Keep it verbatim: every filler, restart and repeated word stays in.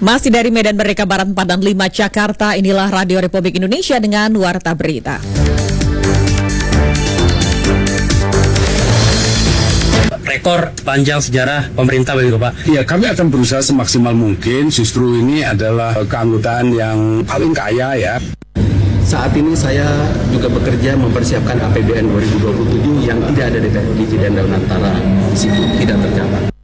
Masih dari Medan Merdeka Barat empat dan lima Jakarta, inilah Radio Republik Indonesia dengan Warta Berita. Rekor panjang sejarah pemerintah begitu Pak. Ya, kami akan berusaha semaksimal mungkin. Justru ini adalah keanggotaan yang paling kaya ya. Saat ini saya juga bekerja mempersiapkan A P B N dua ribu dua puluh tujuh yang tidak ada dividen dan antara di situ tidak tercatat.